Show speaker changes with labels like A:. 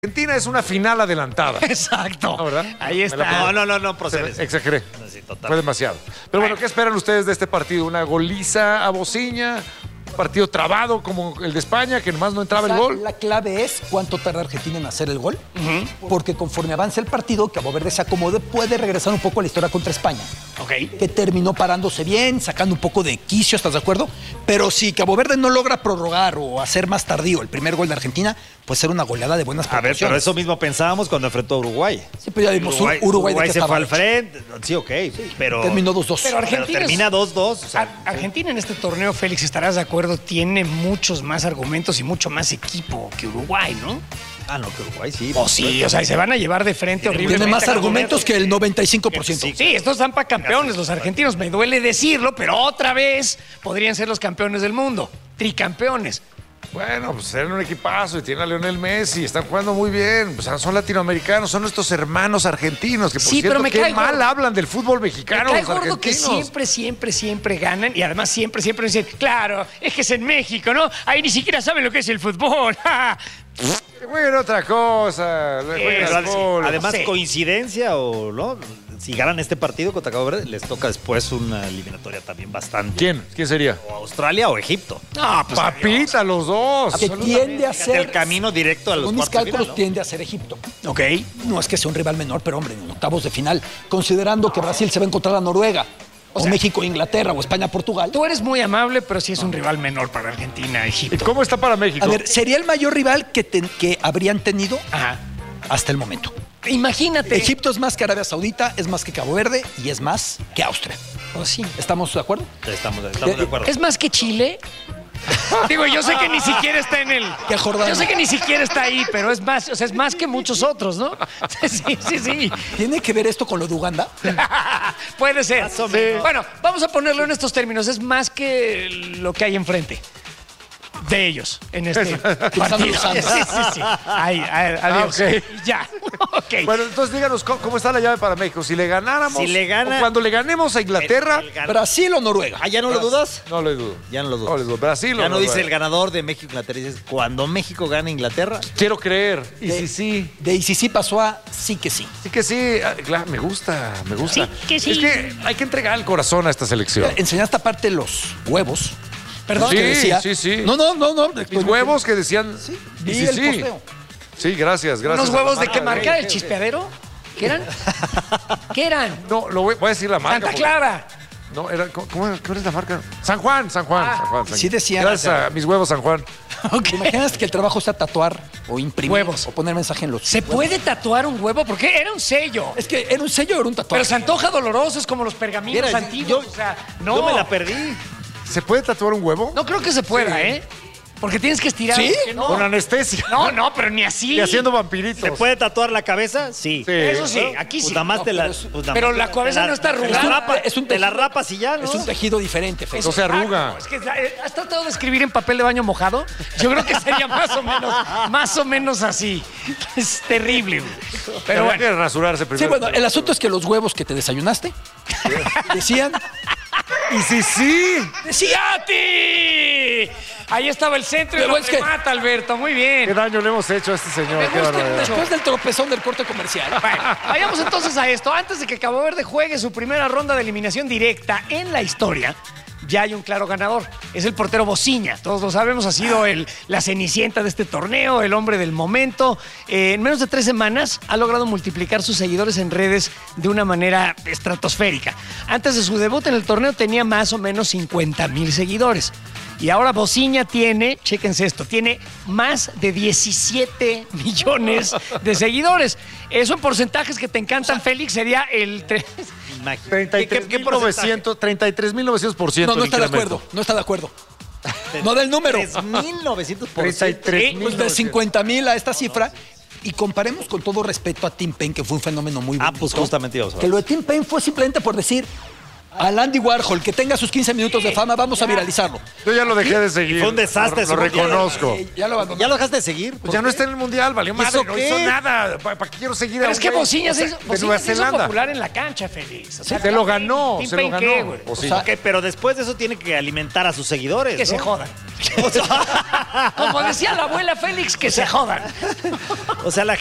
A: Argentina es una final adelantada.
B: Exacto.
A: ¿No, verdad?
B: Ahí está.
C: No procede.
A: Exageré.
C: Sí, total.
A: Fue demasiado. Pero bueno, ¿qué esperan ustedes de este partido? ¿Una goliza a bociña? ¿Un partido trabado como el de España, que nomás no entraba el gol?
D: La clave es cuánto tarda Argentina en hacer el gol. Porque conforme avance el partido, Cabo Verde se acomode, puede regresar un poco a la historia contra España.
B: Ok.
D: Que terminó parándose bien, sacando un poco de quicio, ¿estás de acuerdo? Pero si Cabo Verde no logra prorrogar o hacer más tardío el primer gol de Argentina, puede ser una goleada de buenas
C: A ver,
D: proporciones.
C: pero eso mismo pensábamos cuando enfrentó a Uruguay.
D: Sí, pero ya vimos Uruguay de qué
C: se
D: estaba
C: fue al
D: hecho.
C: frente. Sí, ok. Pero
D: Terminó 2-2.
B: Pero Argentina
C: termina 2-2. O sea,
B: Argentina en este torneo, Félix, estarás de acuerdo, tiene muchos más argumentos y mucho más equipo que Uruguay, ¿no?
C: no, que Uruguay sí.
B: O sí, o sea, se van a llevar de frente horriblemente.
D: Tiene más
B: a Cabo
D: argumentos
B: Verde.
D: que el 95%.
B: Sí, estos están para campeones, los argentinos, me duele decirlo, pero otra vez podrían ser los campeones del mundo, tricampeones.
A: Bueno, pues eran un equipazo y tienen a Lionel Messi, están jugando muy bien. O sea, son latinoamericanos, son nuestros hermanos argentinos, que por
B: Sí,
A: cierto,
B: pero me
A: qué
B: cae
A: mal
B: gordo.
A: hablan del fútbol
B: Me
A: mexicano
B: cae
A: los
B: gordo que
A: argentinos.
B: siempre ganan y además siempre dicen, claro, es que es en México, ¿no? Ahí ni siquiera saben lo que es el fútbol.
A: Jueguen otra cosa, jueguen
C: Pero
A: al fútbol.
C: además,
B: No sé.
C: coincidencia o no, si ganan este partido contra Cabo Verde, les toca después una eliminatoria también bastante.
A: ¿Quién? ¿Quién sería?
C: O Australia o Egipto.
B: No, pues
A: Papita, los dos.
D: Que tiende a ser,
C: El camino directo a los
D: según mis
C: cuartos de
D: cálculos,
C: final, ¿no?
D: tiende a ser Egipto.
B: ok.
D: No es que sea un rival menor, pero hombre, en octavos de final, considerando que Brasil se va a encontrar a Noruega, o México, Inglaterra, o España, Portugal.
B: Tú eres muy amable, pero sí es un rival menor para Argentina,
A: ¿Y
B: Egipto.
A: cómo está para México?
D: A ver, sería el mayor rival que habrían tenido
B: Ajá.
D: hasta el momento.
B: Imagínate.
D: Egipto es más que Arabia Saudita, es más que Cabo Verde y es más que Austria.
B: Oh, sí.
D: ¿Estamos de acuerdo?
C: Estamos de acuerdo.
B: ¿Es más que Chile? Digo, yo sé que ni siquiera está en el...
D: Que Jordania.
B: Yo sé que ni siquiera está ahí, pero es más, o sea, es más que muchos otros, ¿no? Sí.
D: ¿Tiene que ver esto con lo de Uganda?
B: Puede ser.
C: Más o menos.
B: Bueno, vamos a ponerlo en estos términos. Es más que lo que hay enfrente de ellos en este partido.
D: los Andes.
B: Sí. Adiós.
A: Ah, ok.
B: Ya. Ok.
A: Bueno, entonces díganos cómo está la llave para México. Si le ganáramos,
C: Si le gana-
A: o cuando le ganemos a Inglaterra,
C: El gan-
D: ¿Brasil o Noruega?
C: Ah, ¿ya no lo dudas?
A: no le dudo.
C: Ya no lo dudo.
A: No le dudo. Brasil o
C: Ya no dice
A: Noruega.
C: el ganador de México-Inglaterra. Dices, cuando México gane Inglaterra,
A: Quiero creer. Y
D: De-
A: sí.
D: De y si sí pasó a sí que sí.
A: Sí que sí. Claro, me gusta.
B: Sí que sí.
A: Es que hay que entregar el corazón a esta selección.
D: Enseñaste aparte los huevos.
B: Perdón.
A: Sí,
D: que decía-
A: sí.
D: No.
A: Mis huevos que decían.
D: Sí,
A: y
D: vi
A: sí,
D: el
A: sí.
D: posteo.
A: Sí, gracias.
B: ¿Unos
A: a la
B: huevos de
A: marca
B: qué marca? ¿El chispeadero? ¿Qué eran? ¿Qué eran?
A: No, voy a decir la marca.
B: Santa
A: porque-
B: Clara.
A: No, ¿cuál es la marca? San Juan. San Juan.
D: Sí decían-
A: Gracias a mis huevos, San Juan.
D: ¿Te imaginas que el trabajo sea tatuar o imprimir
B: Huevos.
D: o poner mensaje en los
B: ¿Se
D: huevos?
B: puede tatuar un huevo? Porque era un sello.
D: Es que era un sello o era un
B: Pero
D: tatuaje.
B: se antoja doloroso, es como los pergaminos
C: Mira,
B: antiguos. O sea, no.
C: yo me la perdí.
A: ¿Se puede tatuar un huevo?
B: No creo que se pueda, ¿eh? Porque tienes que estirar.
D: ¿Sí?
B: porque no.
A: Con anestesia.
B: No, pero ni así.
A: Y haciendo vampiritos.
C: ¿Se puede tatuar la cabeza? Sí.
A: Sí.
B: Eso sí, aquí sí.
C: Pues nada más
D: No,
C: te la,
D: pero es-
C: pues nada
B: pero
C: más
B: la
C: te
B: cabeza no está
C: te la
B: arrugada.
C: rapa-
D: Es un
C: te la
D: tejido.
C: rapas y ya, ¿no?
D: Es un tejido diferente, Fede.
A: No se arruga.
B: No, es que ¿has tratado de escribir en papel de baño mojado? Yo creo que sería más o menos así. Es terrible. Güey. Pero
A: Pero hay
B: bueno.
A: que rasurarse
D: Sí,
A: primero.
D: bueno, el asunto es que los huevos que te desayunaste decían
A: Y sí.
B: ¡Decía a ti! Ahí estaba el centro y
D: Pero
B: lo
D: es que-
B: remata, Alberto. Muy bien.
A: Qué daño le hemos hecho a este señor.
B: Me
A: Qué
B: gusta
A: barbaridad.
B: mucho.
D: después del tropezón del corte comercial.
B: Bueno, vayamos entonces a esto. Antes de que Cabo Verde juegue su primera ronda de eliminación directa en la historia, ya hay un claro ganador. Es el portero Bociña. Todos lo sabemos, ha sido la cenicienta de este torneo, el hombre del momento. En menos de 3 semanas ha logrado multiplicar sus seguidores en redes de una manera estratosférica. Antes de su debut en el torneo tenía más o menos 50,000 seguidores. Y ahora Bociña tiene, chéquense esto, tiene más de 17 millones de seguidores. Eso en porcentajes que te encantan, Félix, sería el...
C: Imagínate. ¿Qué porcentaje?
A: 33.900%.
D: No, no
A: el
D: está de
A: incremento.
D: acuerdo. No está de acuerdo. No del número.
C: 3,900%.
A: 33,000.
D: Pues de 50,000 a esta cifra. Y comparemos con todo respeto a Tim Payne, que fue un fenómeno muy bueno.
C: Ah, pues justamente íbamos a
D: Que
C: hablar.
D: lo de Tim Payne fue simplemente por decir, Al Andy Warhol, que tenga sus 15 minutos de fama, vamos a viralizarlo.
A: Yo ya lo dejé de seguir.
C: Fue un desastre
A: Lo
C: su mundial.
A: reconozco.
D: Ya lo abandonó.
C: ¿Ya lo dejaste de seguir?
A: Pues ya no está en el Mundial, valió madre,
C: eso
A: no
C: qué?
A: hizo nada. ¿Para qué quiero seguir
B: Pero
A: a
B: es
A: un
B: que
A: güey?
B: Bociña
A: O sea,
B: se
A: de Nueva
B: hizo
A: Zelanda.
B: popular en la cancha, Félix. O sea,
A: Se lo ganó,
B: ¿Pin
A: se lo
B: Pain
A: ganó.
B: qué, güey?
A: O
C: O
A: sí.
C: sea, ok, pero después de eso tiene que alimentar a sus seguidores.
B: Que
C: ¿no?
B: se jodan. Como decía la abuela Félix, que se jodan.
C: O sea, la